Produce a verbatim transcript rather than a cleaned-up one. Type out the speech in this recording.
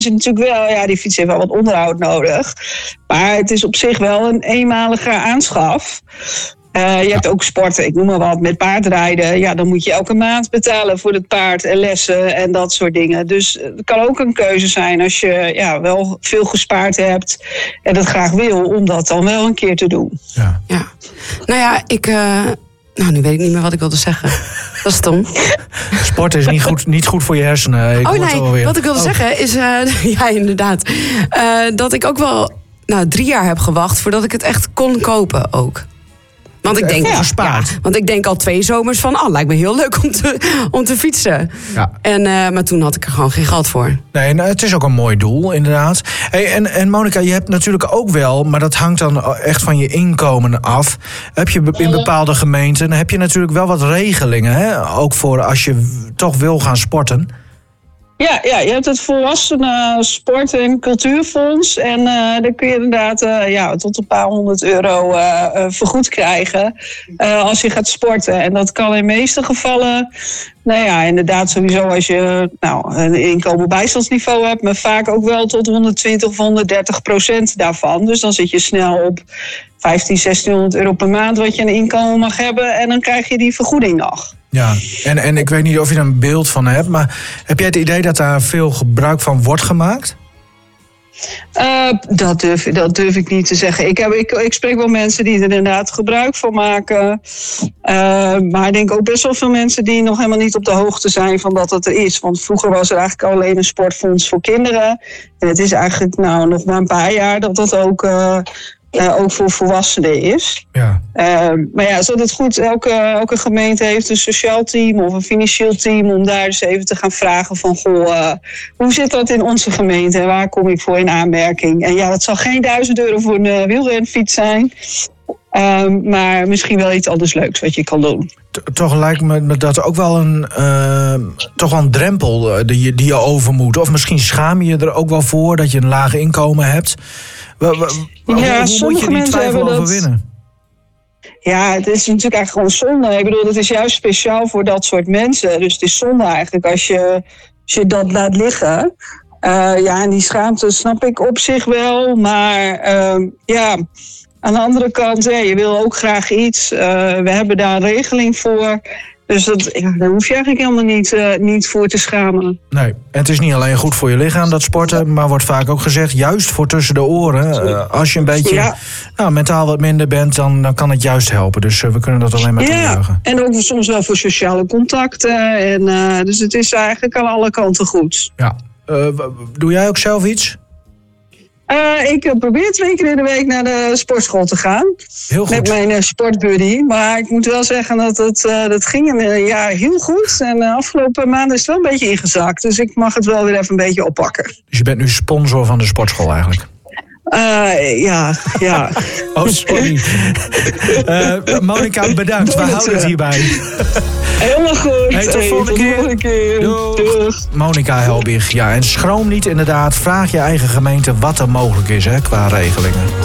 is natuurlijk wel, ja, die fiets heeft wel wat onderhoud nodig. Maar het is op zich wel een eenmalige aanschaf. Uh, je hebt ook sporten, ik noem maar wat, met paardrijden. Ja, dan moet je elke maand betalen voor het paard en lessen en dat soort dingen. Dus het kan ook een keuze zijn als je ja, wel veel gespaard hebt en het graag wil, om dat dan wel een keer te doen. Ja, ja. Nou ja, ik... Uh... Nou, nu weet ik niet meer wat ik wilde zeggen. Dat is stom. Sport is niet goed, niet goed voor je hersenen. Ik oh nee, wat ik wilde oh. zeggen is... Uh, ja, inderdaad. Uh, dat ik ook wel nou, drie jaar heb gewacht voordat ik het echt kon kopen ook. Want ik denk, ja, ja, want ik denk al twee zomers van... oh, lijkt me heel leuk om te, om te fietsen. Ja. En, uh, maar toen had ik er gewoon geen geld voor. Nee, nou, het is ook een mooi doel, inderdaad. Hey, en, en Monica, je hebt natuurlijk ook wel... maar dat hangt dan echt van je inkomen af. Heb je in bepaalde gemeenten... heb je natuurlijk wel wat regelingen, hè? Ook voor als je toch wil gaan sporten... Ja, ja, je hebt het volwassenen sport- en cultuurfonds. En uh, daar kun je inderdaad uh, ja, tot een paar honderd euro uh, uh, vergoed krijgen uh, als je gaat sporten. En dat kan in de meeste gevallen, nou ja, inderdaad sowieso als je nou, een inkomen-bijstandsniveau hebt, maar vaak ook wel tot honderdtwintig of honderddertig procent daarvan. Dus dan zit je snel op vijftien, zestienhonderd euro per maand wat je een inkomen mag hebben. En dan krijg je die vergoeding nog. Ja, en, en ik weet niet of je er een beeld van hebt, maar heb jij het idee dat daar veel gebruik van wordt gemaakt? Uh, dat, durf, dat durf ik niet te zeggen. Ik, heb, ik, ik spreek wel mensen die er inderdaad gebruik van maken. Uh, maar ik denk ook best wel veel mensen die nog helemaal niet op de hoogte zijn van dat het er is. Want vroeger was er eigenlijk alleen een sportfonds voor kinderen. En het is eigenlijk nou nog maar een paar jaar dat dat ook... Uh, Uh, ook voor volwassenen is. Ja. Uh, maar ja, zo dat goed, elke, elke gemeente heeft een sociaal team of een financieel team om daar dus even te gaan vragen van, goh, uh, hoe zit dat in onze gemeente en waar kom ik voor in aanmerking? En ja, dat zal geen duizend euro voor een uh, wielrenfiets zijn, uh, maar misschien wel iets anders leuks wat je kan doen. Toch lijkt me dat ook wel een, uh, toch wel een drempel uh, die, je, die je over moet. Of misschien schaam je je er ook wel voor dat je een laag inkomen hebt. Hoe, hoe, ja, hoe moet je die twijfel overwinnen? Ja, het is natuurlijk eigenlijk gewoon zonde. Ik bedoel, het is juist speciaal voor dat soort mensen. Dus het is zonde eigenlijk als je, als je dat laat liggen. Uh, ja, en die schaamte snap ik op zich wel. Maar uh, ja, aan de andere kant, ja, je wil ook graag iets. Uh, we hebben daar een regeling voor. Dus dat, ja, daar hoef je eigenlijk helemaal niet, uh, niet voor te schamen. Nee, en het is niet alleen goed voor je lichaam, dat sporten, maar wordt vaak ook gezegd, juist voor tussen de oren. Uh, als je een beetje ja. nou, mentaal wat minder bent, dan, dan kan het juist helpen. Dus uh, we kunnen dat alleen maar toejuichen. Ja, en ook soms wel voor sociale contacten. En, uh, dus het is eigenlijk aan alle kanten goed. Ja. Uh, doe jij ook zelf iets? Uh, ik probeer twee keer in de week naar de sportschool te gaan. Heel goed. Met mijn uh, sportbuddy. Maar ik moet wel zeggen dat het, uh, dat ging een jaar heel goed. En de uh, afgelopen maanden is het wel een beetje ingezakt. Dus ik mag het wel weer even een beetje oppakken. Dus je bent nu sponsor van de sportschool eigenlijk? Uh, ja, ja. Oh, sorry. uh, Monica, bedankt. We houden het hierbij. Helemaal goed. Hey, tot de volgende keer. volgende keer. Doeg. Doeg. Monica Helbig. Ja, en schroom niet inderdaad. Vraag je eigen gemeente wat er mogelijk is, hè, qua regelingen.